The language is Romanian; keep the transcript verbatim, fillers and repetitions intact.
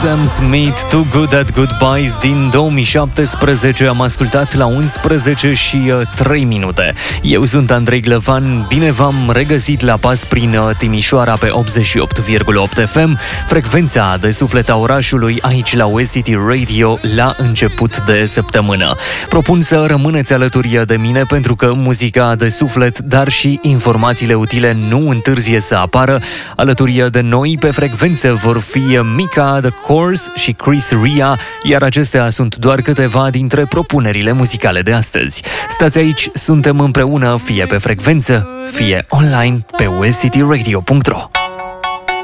Sam Smith, Too Good at Goodbyes din două mii șaptesprezece. Am ascultat la unsprezece și trei minute. Eu sunt Andrei Glăvan, bine v-am regăsit la pas prin Timișoara pe optzeci și opt virgulă opt F M, frecvența de suflet a orașului aici la West City Radio la început de săptămână. Propun să rămâneți alături de mine pentru că muzica de suflet, dar și informațiile utile nu întârzie să apară. Alături de noi pe frecvență vor fi Mika, The Course și Chris Ria, iar acestea sunt doar câteva dintre propunerile muzicale de astăzi. Stați aici, suntem împreună, fie pe frecvență, fie online pe west city radio punct ro.